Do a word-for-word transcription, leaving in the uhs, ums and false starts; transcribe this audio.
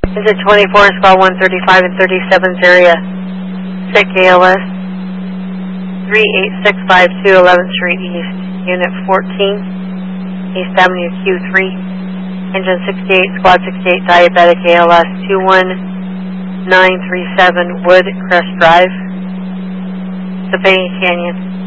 Engine twenty-four, squad one thirty-five and thirty-seven's area, sick A L S, three eight six five two, eleventh Street East, Unit fourteen, East Avenue Q three, Engine sixty-eight, squad sixty-eight, diabetic A L S, two one nine three seven, Wood Crest Drive, Sabine Canyon.